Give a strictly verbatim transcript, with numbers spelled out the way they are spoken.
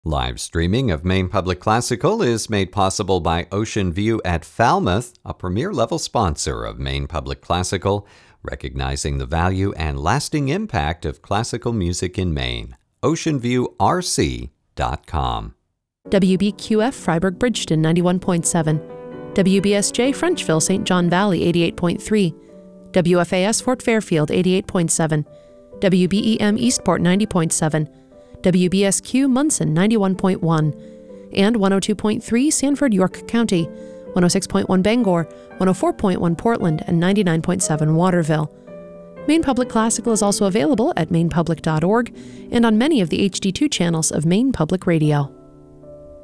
Live streaming of Maine Public Classical is made possible by Ocean View at Falmouth, a premier-level sponsor of Maine Public Classical, recognizing the value and lasting impact of classical music in Maine. ocean view r c dot com. W B Q F Freiburg Bridgeton ninety-one point seven, W B S J Frenchville Saint John Valley eighty-eight point three, W F A S Fort Fairfield eighty-eight point seven, W B E M Eastport ninety point seven, W B S Q Munson ninety-one point one, and one oh two point three Sanford, York County, one oh six point one Bangor, one oh four point one Portland, and ninety-nine point seven Waterville. Maine Public Classical is also available at maine public dot org and on many of the H D two channels of Maine Public Radio.